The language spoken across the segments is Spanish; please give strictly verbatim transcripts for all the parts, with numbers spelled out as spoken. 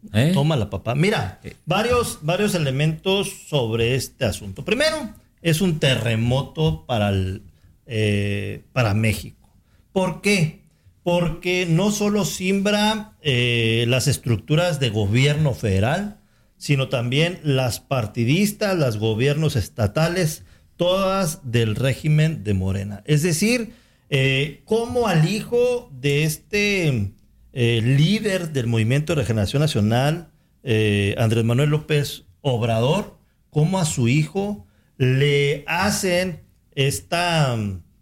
¿Eh? Tómala, papá. Mira, varios, varios elementos sobre este asunto. Primero, es un terremoto para, el, eh, para México. ¿Por qué? Porque no solo simbra eh, las estructuras de gobierno federal, sino también las partidistas, los gobiernos estatales, todas del régimen de Morena. Es decir, eh, cómo al hijo de este eh, líder del Movimiento de Regeneración Nacional, eh, Andrés Manuel López Obrador, cómo a su hijo le hacen esta,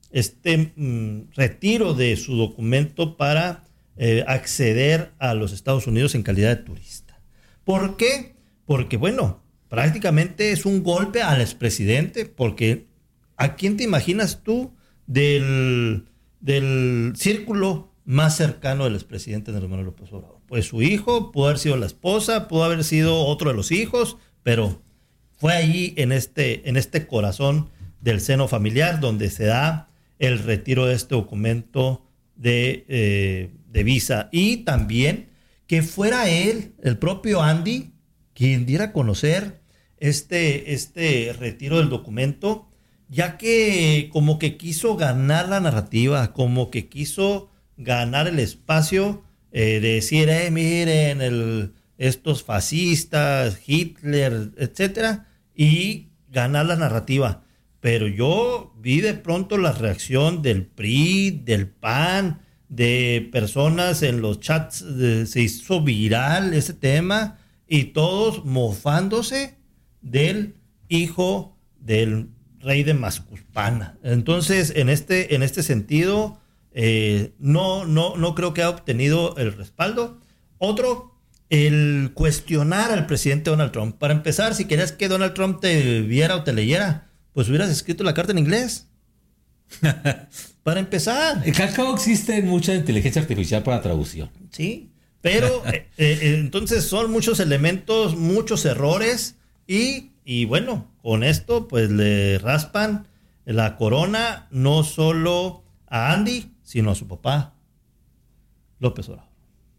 este mm, retiro de su documento para eh, acceder a los Estados Unidos en calidad de turista. ¿Por qué? Porque, bueno, prácticamente es un golpe al expresidente, porque ¿a quién te imaginas tú del, del círculo más cercano del expresidente Andrés Manuel López Obrador? Pues su hijo, pudo haber sido la esposa, pudo haber sido otro de los hijos, pero fue ahí en este, en este corazón del seno familiar donde se da el retiro de este documento de, eh, de visa. Y también que fuera él, el propio Andy, quien diera a conocer este, este retiro del documento, ya que como que quiso ganar la narrativa, como que quiso ganar el espacio eh, de decir, eh, miren, el, estos fascistas, Hitler, etcétera, y ganar la narrativa. Pero yo vi de pronto la reacción del P R I, del P A N, de personas en los chats, de, se hizo viral ese tema, y todos mofándose del hijo del rey de Mascuspana. Entonces, en este, en este sentido, eh, no, no, no creo que haya obtenido el respaldo. Otro, el cuestionar al presidente Donald Trump. Para empezar, si querías que Donald Trump te viera o te leyera, pues hubieras escrito la carta en inglés. Para empezar. En cabo existe mucha inteligencia artificial para traducción. Sí. Pero eh, eh, entonces son muchos elementos, muchos errores y, y bueno, con esto pues le raspan la corona no solo a Andy, sino a su papá, López Obrador.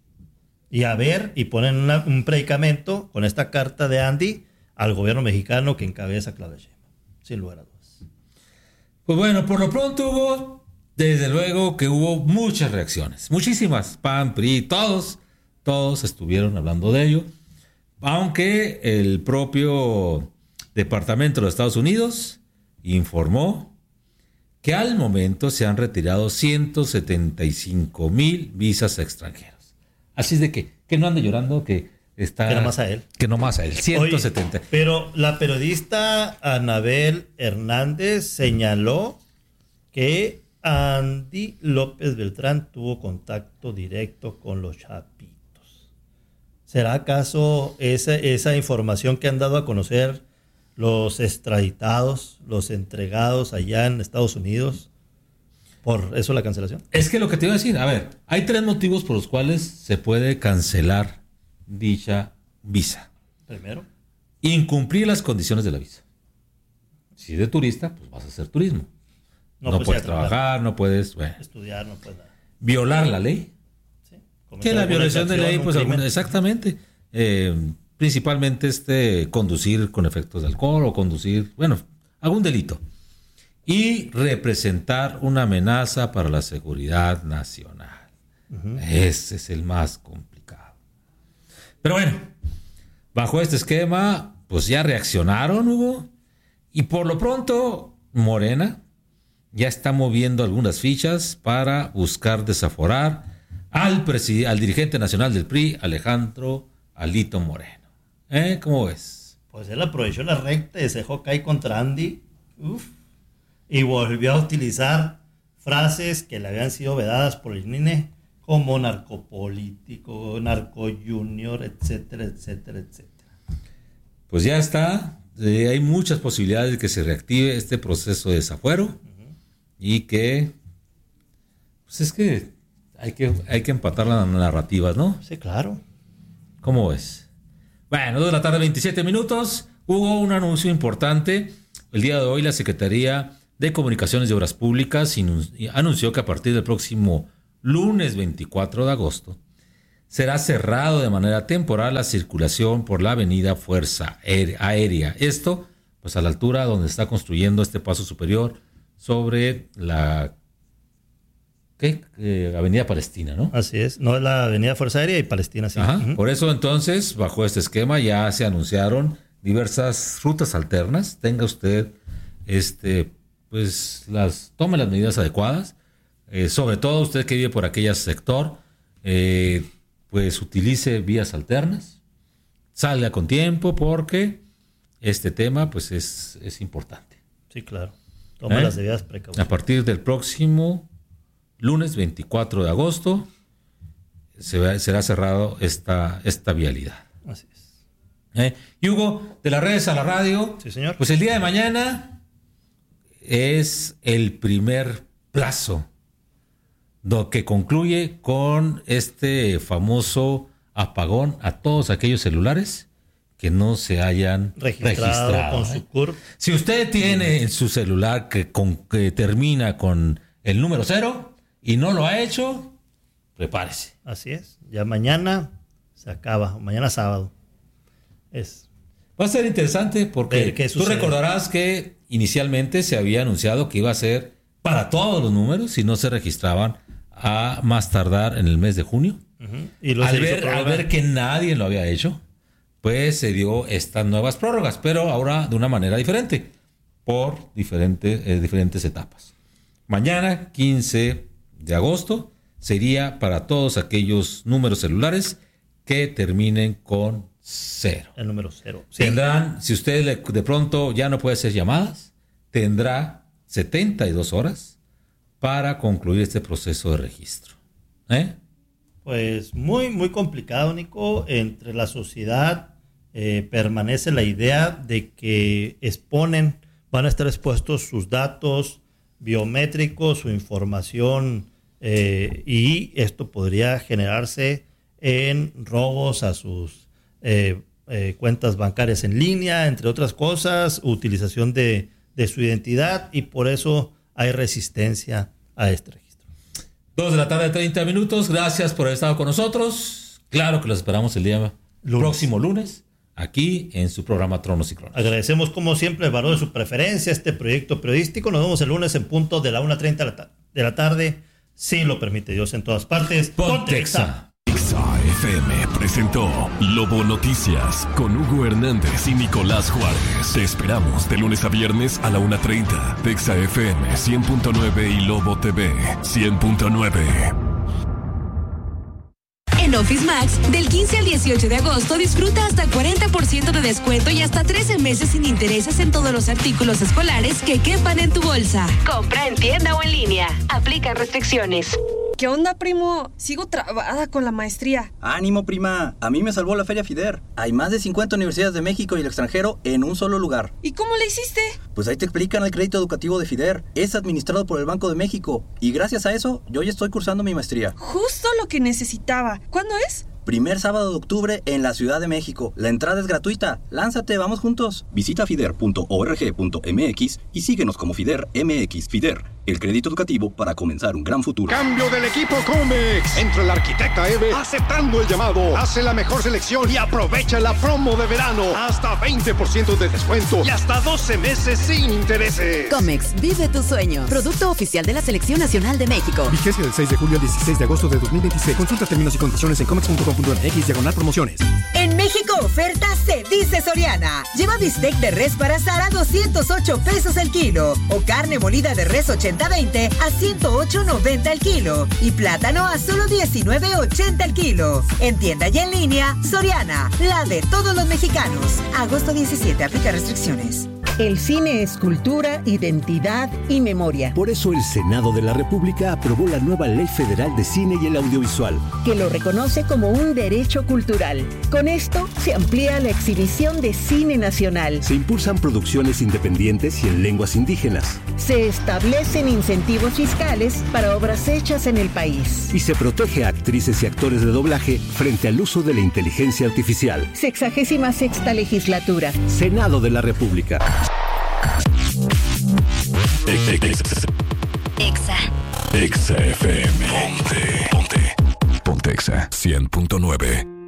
Y a ver, y ponen una, un predicamento con esta carta de Andy al gobierno mexicano que encabeza Claudia Sheinbaum, sin lugar a dudas. Pues bueno, por lo pronto hubo, desde luego que hubo muchas reacciones, muchísimas, P A N, P R I, todos. Todos estuvieron hablando de ello, aunque el propio Departamento de los Estados Unidos informó que al momento se han retirado ciento setenta y cinco mil visas a extranjeros. Así es de que, que no ande llorando, que está... Que no más a él. Que no más a él, ciento setenta. Oye, pero la periodista Anabel Hernández señaló que Andy López Beltrán tuvo contacto directo con los chapitos. ¿Será acaso esa, esa información que han dado a conocer los extraditados, los entregados allá en Estados Unidos? ¿Por eso la cancelación? Es que lo que te iba a decir, a ver, hay tres motivos por los cuales se puede cancelar dicha visa. Primero, incumplir las condiciones de la visa. Si eres turista, pues vas a hacer turismo. No, no pues puedes trabajar, trabajar, no puedes... Bueno, estudiar, no puedes nada. Violar la ley. Que la violación de ley, pues alguna, exactamente, eh, principalmente este conducir con efectos de alcohol o conducir, bueno, algún delito. Y representar una amenaza para la seguridad nacional. Uh-huh. Ese es el más complicado. Pero bueno, bajo este esquema, pues ya reaccionaron, Hugo, y por lo pronto Morena ya está moviendo algunas fichas para buscar desaforar Al, presid- al dirigente nacional del P R I, Alejandro Alito Moreno. ¿Eh? ¿Cómo ves? Pues él aprovechó la recta y se dejó caer contra Andy. Uf. Y volvió a utilizar frases que le habían sido vedadas por el I N E, como narcopolítico, narco-junior, etcétera, etcétera, etcétera. Pues ya está. Eh, hay muchas posibilidades de que se reactive este proceso de desafuero. Uh-huh. Y que... Pues es que... Hay que, hay que empatar las narrativas, ¿no? Sí, claro. ¿Cómo ves? Bueno, dos de la tarde, veintisiete minutos. Hubo un anuncio importante. El día de hoy la Secretaría de Comunicaciones y Obras Públicas anunció que a partir del próximo lunes veinticuatro de agosto será cerrado de manera temporal la circulación por la avenida Fuerza Aérea. Esto, pues a la altura donde está construyendo este paso superior sobre la ¿qué? Eh, Avenida Palestina, ¿no? Así es, no es la Avenida Fuerza Aérea y Palestina, sí. Ajá. Uh-huh. Por eso entonces, bajo este esquema ya se anunciaron diversas rutas alternas. Tenga usted, este, pues las tome las medidas adecuadas. Eh, sobre todo usted que vive por aquel sector, eh, pues utilice vías alternas, salga con tiempo porque este tema pues es, es importante. Sí, claro. Toma ¿Eh? las debidas precauciones. A partir del próximo lunes veinticuatro de agosto se va, será cerrado esta, esta vialidad. Así es. ¿Eh? Y Hugo, de las redes a la radio, sí, señor. Pues el día de mañana es el primer plazo lo que concluye con este famoso apagón a todos aquellos celulares que no se hayan registrado, registrado con ¿eh? su C U R P. Si usted tiene en su celular que, con, que termina con el número cero y no lo ha hecho, prepárese. Así es. Ya mañana se acaba, mañana sábado. Es. Va a ser interesante porque tú recordarás que inicialmente se había anunciado que iba a ser para todos los números si no se registraban a más tardar en el mes de junio. Uh-huh. Y al, ver, al ver que nadie lo había hecho, pues se dio estas nuevas prórrogas, pero ahora de una manera diferente, por diferentes, eh, diferentes etapas. Mañana, quince de agosto, sería para todos aquellos números celulares que terminen con cero. El número cero. Sí. Tendrán, si usted le, de pronto ya no puede hacer llamadas, tendrá setenta y dos horas para concluir este proceso de registro. ¿Eh? Pues muy, muy complicado, Nico. Entre la sociedad eh, permanece la idea de que exponen, van a estar expuestos sus datos biométricos, su información, eh, y esto podría generarse en robos a sus eh, eh, cuentas bancarias en línea, entre otras cosas, utilización de, de su identidad, y por eso hay resistencia a este registro. Dos de la tarde, treinta minutos. Gracias por haber estado con nosotros. Claro que los esperamos el día lunes. próximo lunes, aquí en su programa Tronos y Cronos. Agradecemos como siempre el valor de su preferencia a este proyecto periodístico. Nos vemos el lunes en punto de la una treinta de la tarde, si lo permite Dios, en todas partes. Pontexa. Exa F M presentó Lobo Noticias con Hugo Hernández y Nicolás Juárez. Te esperamos de lunes a viernes a la una treinta. Exa F M cien punto nueve y Lobo T V cien punto nueve. En Office Max, del quince al dieciocho de agosto, disfruta hasta cuarenta por ciento de descuento y hasta trece meses sin intereses en todos los artículos escolares que quepan en tu bolsa. Compra en tienda o en línea. Aplican restricciones. ¿Qué onda, primo? Sigo trabada con la maestría. ¡Ánimo, prima! A mí me salvó la Feria FIDER. Hay más de cincuenta universidades de México y el extranjero en un solo lugar. ¿Y cómo le hiciste? Pues ahí te explican el crédito educativo de FIDER. Es administrado por el Banco de México. Y gracias a eso, yo ya estoy cursando mi maestría. Justo lo que necesitaba. ¿Cuándo es? Primer sábado de octubre en la Ciudad de México. La entrada es gratuita. Lánzate, vamos juntos. Visita fider punto org punto m x y síguenos como FIDER M X. FIDER, el crédito educativo para comenzar un gran futuro. Cambio del equipo Comex. Entra el arquitecta Eve aceptando el llamado. Hace la mejor selección y aprovecha la promo de verano. Hasta veinte por ciento de descuento y hasta doce meses sin intereses. Comex, vive tu sueño. Producto oficial de la Selección Nacional de México. Vigencia del seis de julio al dieciséis de agosto de dos mil veintiséis. Consulta términos y condiciones en comex punto com punto m x diagonal promociones. En México oferta se dice Soriana. Lleva bistec de res para asar a doscientos ocho pesos el kilo. O carne molida de res ochenta veinte a ciento ocho noventa el kilo. Y plátano a solo diecinueve ochenta el kilo. En tienda y en línea, Soriana, la de todos los mexicanos. Agosto diecisiete, aplica restricciones. El cine es cultura, identidad y memoria. Por eso el Senado de la República aprobó la nueva Ley Federal de Cine y el Audiovisual, que lo reconoce como un derecho cultural. Con esto se amplía la exhibición de cine nacional. Se impulsan producciones independientes y en lenguas indígenas. Se establecen incentivos fiscales para obras hechas en el país. Y se protege a actrices y actores de doblaje frente al uso de la inteligencia artificial. Sexagésima sexta legislatura. Senado de la República. Exa. Exa F M. Ponte. Ponte. Ponte. Exa cien punto nueve.